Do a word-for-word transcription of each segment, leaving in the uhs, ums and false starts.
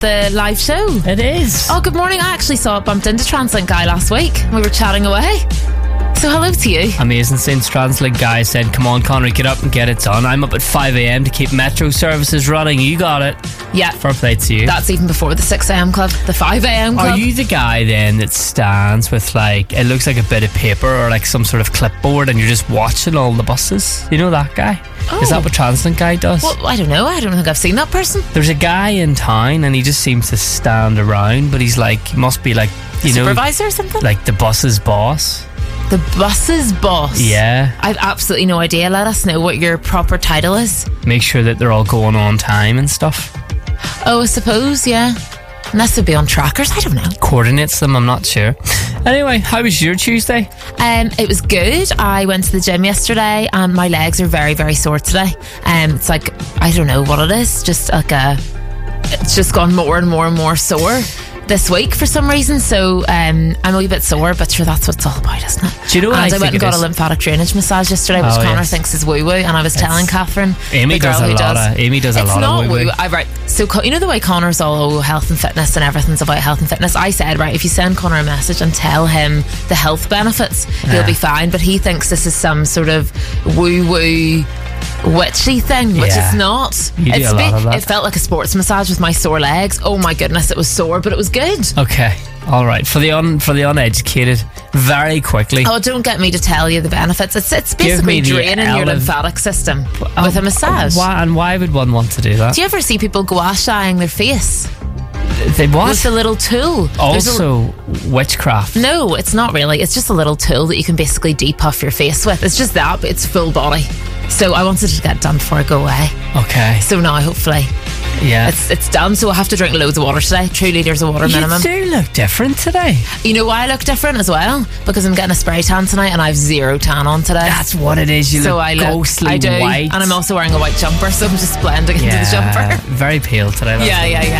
the live show. It is. Oh, good morning. I actually saw it bumped into Translink Guy last week. We were chatting away. So hello to you. Amazing. Since Translink Guy said, come on, Conor, get up and get it done. I'm up at five a.m. to keep metro services running. You got it. Yeah. Fair play to you. That's even before the six a.m. club, the five a.m. club. Are you the guy then that stands with, like, it looks like a bit of paper or like some sort of clipboard and you're just watching all the buses? You know that guy? Oh. Is that what Translink Guy does? Well, I don't know. I don't think I've seen that person. There's a guy in town and he just seems to stand around, but he's like, he must be like, you know, supervisor or something? like the bus's boss. The bus's boss? Yeah. I've absolutely no idea. Let us know what your proper title is. Make sure that they're all going on time and stuff. Oh, I suppose, yeah. Unless they'd be on trackers, I don't know. Coordinates them, I'm not sure. Anyway, how was your Tuesday? Um, it was good. I went to the gym yesterday and my legs are very, very sore today. Um, it's like, I don't know what it is. Just like a, it's just gone more and more and more sore this week for some reason. So um, I'm a wee bit sore, but sure, that's what it's all about, isn't it? Do you know what and I, I think went and it got is? a lymphatic drainage massage yesterday, which Oh, Conor yes. thinks is woo woo. And I was telling Catherine, Amy the girl does a who lot does, of Amy does a it's lot not of woo. woo. I right. So Co- you know the way Conor's all oh, health and fitness and everything's about health and fitness. I said, right, if you send Conor a message and tell him the health benefits, he'll Yeah. be fine. But he thinks this is some sort of woo woo witchy thing, which Yeah. it's not. You do It's a lot of that. It felt like a sports massage with my sore legs. Oh my goodness, it was sore, but it was good. Okay, all right. For the un for the uneducated, very quickly. Oh, don't get me to tell you the benefits. It's it's Give basically me the draining your ele- lymphatic system Oh, with a massage. Why, and why would one want to do that? Do you ever see people gua shying their face They what? with a little tool? There's a- Also, witchcraft. No, it's not really. It's just a little tool that you can basically depuff your face with. It's just that, but it's full body. So I wanted to get it done before I go away. Okay. So now, hopefully, Yeah. it's it's done. So I have to drink loads of water today. Two litres of water you minimum. do look different today. You know why I look different as well? Because I'm getting a spray tan tonight and I have zero tan on today. That's what it is. You so look I look, ghostly I do, white. and I'm also wearing a white jumper, so I'm just blending yeah, into the jumper. very pale today. that's Yeah, what- yeah,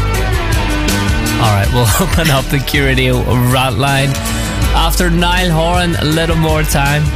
yeah. All right, we'll open up the Q Radio rant line after Niall Horan. A little more time.